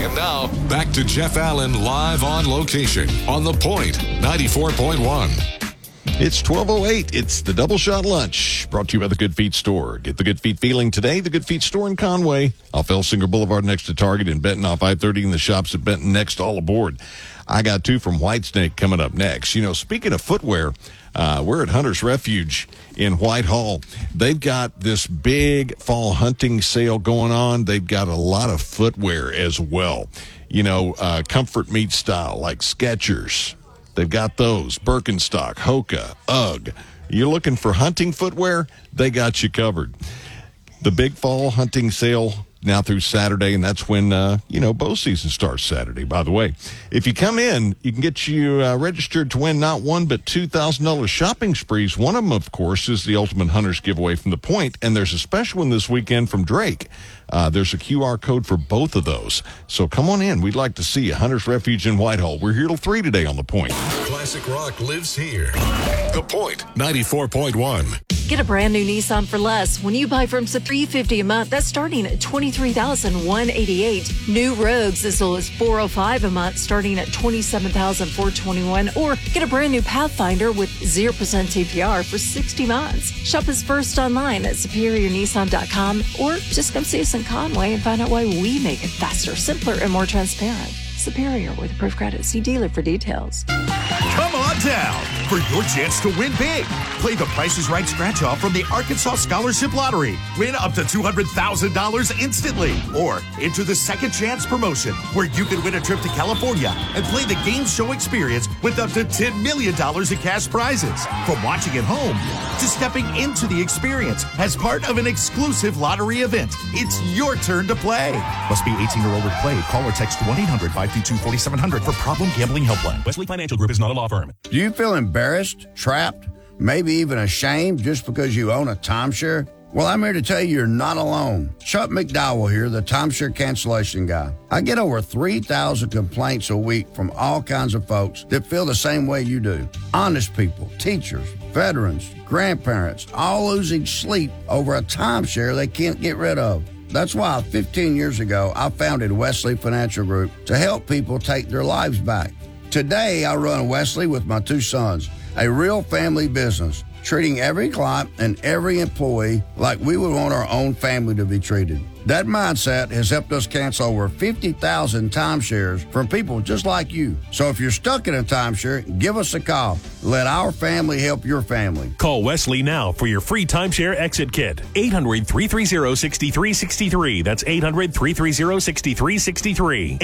And now, back to Jeff Allen live on location on The Point, 94.1. It's 12:08. It's the Double Shot Lunch, brought to you by the Good Feet Store. Get the Good Feet feeling today. The Good Feet Store in Conway, off Elsinger Boulevard next to Target, in Benton off I-30, in the shops at Benton next. All aboard. I got two from Whitesnake coming up next. You know, speaking of footwear, we're at Hunter's Refuge in Whitehall. They've got this big fall hunting sale going on. They've got a lot of footwear as well. You know, comfort meat style like Skechers. They've got those. Birkenstock, Hoka, UGG. You're looking for hunting footwear? They got you covered. The big fall hunting sale now through Saturday, and that's when, bow season starts Saturday, by the way. If you come in, you can get you registered to win not one but $2,000 shopping sprees. One of them, of course, is the Ultimate Hunters giveaway from The Point, and there's a special one this weekend from Drake. There's a QR code for both of those. So come on in. We'd like to see you. Hunter's Refuge in Whitehall. We're here till 3 today on The Point. Classic rock lives here. The Point, 94.1. Get a brand new Nissan for less when you buy from $350 a month. That's starting at $23,188. New Rogues as low as $405 a month, starting at $27,421. Or get a brand new Pathfinder with 0% APR for 60 months. Shop us first online at SuperiorNissan.com, or just come see us in Conway and find out why we make it faster, simpler, and more transparent. Superior with approved credit. See dealer for details. Come on down for your chance to win big. Play the Price is Right scratch off from the Arkansas Scholarship Lottery. Win up to $200,000 instantly. Or enter the Second Chance promotion, where you can win a trip to California and play the game show experience with up to $10 million in cash prizes. From watching at home to stepping into the experience as part of an exclusive lottery event, it's your turn to play. Must be 18 or older to play. Call or text 1-800-522-4700 for Problem Gambling Helpline. Wesley Financial Group is not a law firm. Do you feel embarrassed, trapped, maybe even ashamed just because you own a timeshare? Well, I'm here to tell you you're not alone. Chuck McDowell here, the timeshare cancellation guy. I get over 3,000 complaints a week from all kinds of folks that feel the same way you do. Honest people, teachers, veterans, grandparents, all losing sleep over a timeshare they can't get rid of. That's why 15 years ago, I founded Wesley Financial Group to help people take their lives back. Today, I run Wesley with my two sons, a real family business, treating every client and every employee like we would want our own family to be treated. That mindset has helped us cancel over 50,000 timeshares from people just like you. So if you're stuck in a timeshare, give us a call. Let our family help your family. Call Wesley now for your free timeshare exit kit. 800-330-6363. That's 800-330-6363.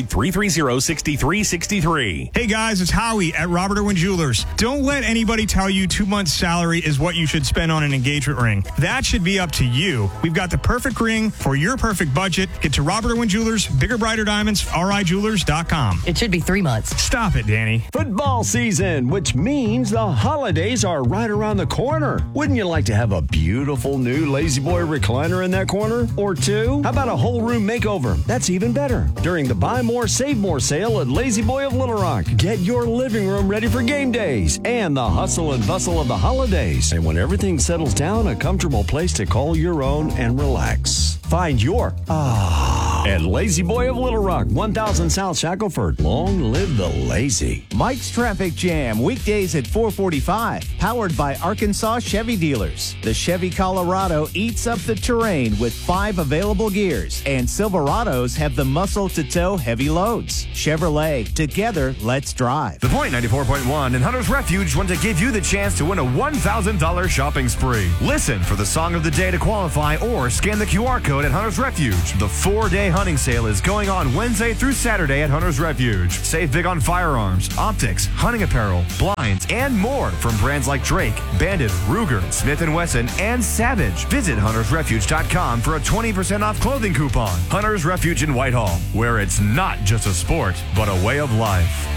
800-330-6363. Hey guys, it's Howie at Robert Irwin Jewelers. Don't let anybody tell you 2 months' salary is what you should spend on an engagement ring. That should be up to you. We've got the perfect ring for your perfect budget. Get to Robert Irwin Jewelers, bigger, brighter diamonds, RIJewelers.com. It should be 3 months. Stop it, Danny. Football season, which means the holidays are right around the corner. Wouldn't you like to have a beautiful new Lazy Boy recliner in that corner? Or two? How about a whole room makeover? That's even better. During the Buy More, Save More sale at Lazy Boy of Little Rock, get your living room ready for game days and the hustle and bustle of the holidays. And when everything settles down, a comfortable place to call your own and relax. Find your at Lazy Boy of Little Rock, 1000 South Shackelford. Long live the lazy. Mike's Traffic Jam, weekdays at 4:45, powered by Arkansas Chevy Dealers. The Chevy Colorado eats up the terrain with 5 available gears, and Silverados have the muscle to tow heavy loads. Chevrolet, together, let's drive. The Point 94.1 and Hunter's Refuge want to give you the chance to win a $1,000 shopping spree. Listen for the song of the day to qualify or scan the QR code at Hunter's Refuge. The 4-day hunting sale is going on Wednesday through Saturday at Hunter's Refuge. Save big on firearms, optics, hunting apparel, blinds, and more from brands like Drake, Bandit, Ruger, Smith & Wesson, and Savage. Visit huntersrefuge.com for a 20% off clothing coupon. Hunter's Refuge in Whitehall, where it's not just a sport, but a way of life.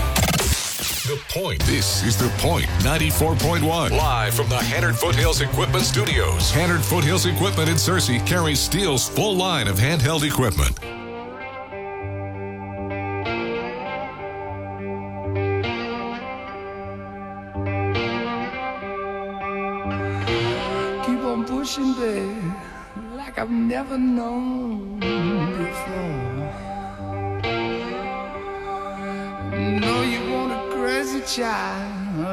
The Point. This is The Point, 94.1. Live from the Hannard Foothills Equipment Studios. Hannard Foothills Equipment in Searcy carries Steel's full line of handheld equipment. Keep on pushing, babe, like I've never known before. child.